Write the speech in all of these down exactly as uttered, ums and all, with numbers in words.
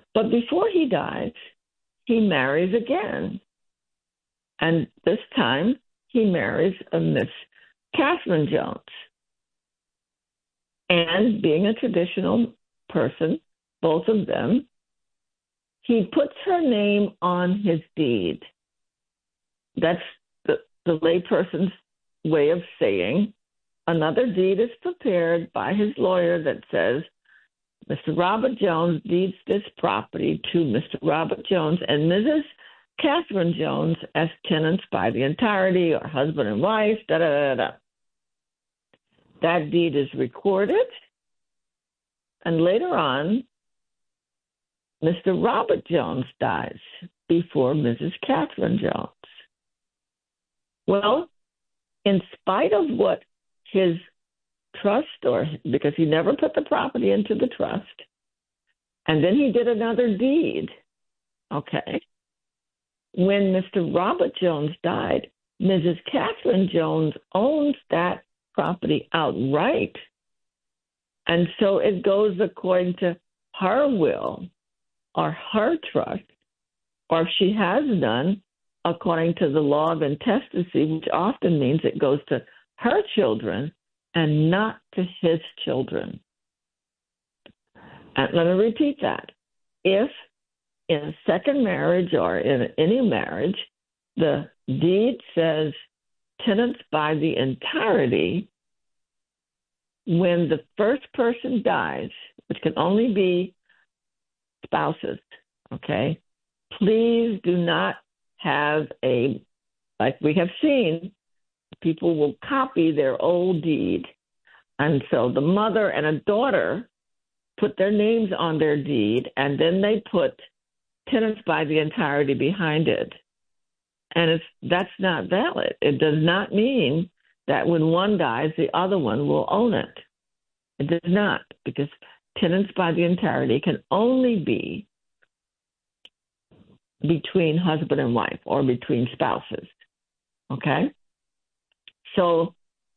But before he dies, he marries again. And this time, he marries a Miss Catherine Jones. And being a traditional person, both of them, he puts her name on his deed. That's the, the layperson's way of saying another deed is prepared by his lawyer that says, Mister Robert Jones deeds this property to Mister Robert Jones and Missus Catherine Jones as tenants by the entirety or husband and wife, da da da da. That deed is recorded, and later on, Mister Robert Jones dies before Missus Catherine Jones. Well, in spite of what his trust, or because he never put the property into the trust, and then he did another deed, okay, when Mister Robert Jones died, Missus Catherine Jones owns that property outright. And so it goes according to her will or her trust, or if she has none, according to the law of intestacy, which often means it goes to her children and not to his children. And let me repeat that. If in a second marriage or in any marriage, the deed says tenants by the entirety, when the first person dies, which can only be spouses, okay, please do not have a, like we have seen, people will copy their old deed. And so the mother and a daughter put their names on their deed, and then they put tenants by the entirety behind it. And it's that's not valid. It does not mean that when one dies, the other one will own it. It does not, because tenants by the entirety can only be between husband and wife or between spouses. Okay? So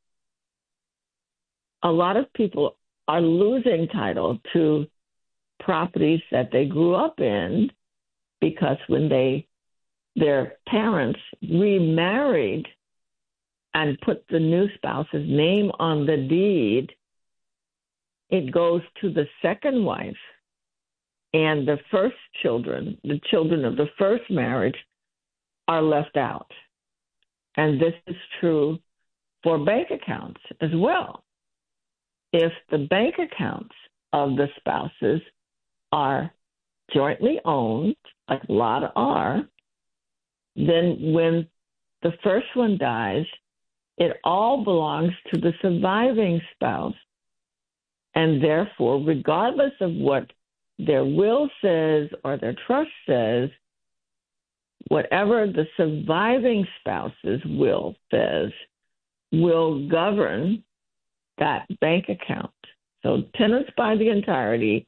a lot of people are losing title to properties that they grew up in because when they their parents remarried and put the new spouse's name on the deed, it goes to the second wife, and the first children, the children of the first marriage, are left out. And this is true for bank accounts as well. If the bank accounts of the spouses are jointly owned, like a lot are, then when the first one dies, it all belongs to the surviving spouse. And therefore, regardless of what their will says or their trust says, whatever the surviving spouse's will says will govern that bank account. So tenants by the entirety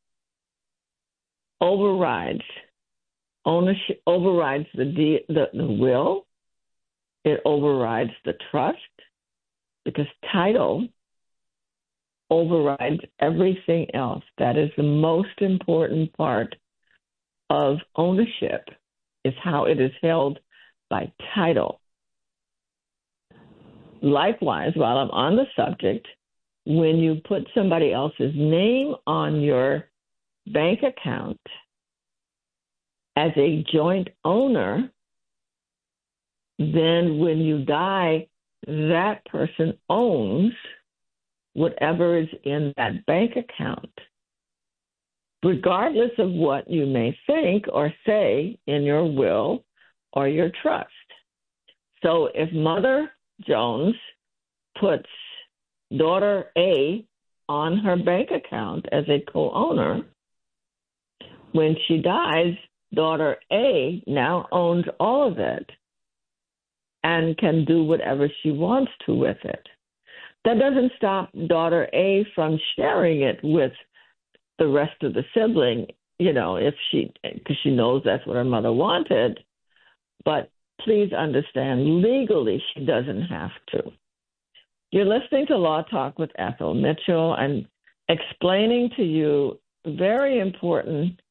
overrides ownership, overrides the, de- the the will. It overrides the trust, because title overrides everything else. That is the most important part of ownership, is how it is held by title. Likewise, while I'm on the subject, when you put somebody else's name on your bank account as a joint owner, then when you die, that person owns whatever is in that bank account, regardless of what you may think or say in your will or your trust. So if Mother Jones puts daughter A on her bank account as a co-owner, when she dies, daughter A now owns all of it and can do whatever she wants to with it. That doesn't stop daughter A from sharing it with the rest of the sibling, you know, if she, because she knows that's what her mother wanted. But please understand, legally, she doesn't have to. You're listening to Law Talk with Ethel Mitchell and explaining to you very important